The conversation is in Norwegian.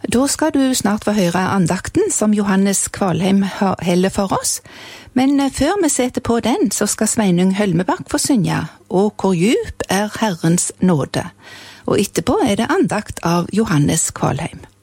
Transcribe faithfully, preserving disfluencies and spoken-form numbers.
Da skal du snart få høre andakten som Johannes Kvalheim heller for oss. Men før vi setter på den, så skal Sveinung Hølmebakk få synge «Og hvor djup er Herrens nåde». Og etterpå er det andakt av Johannes Kvalheim.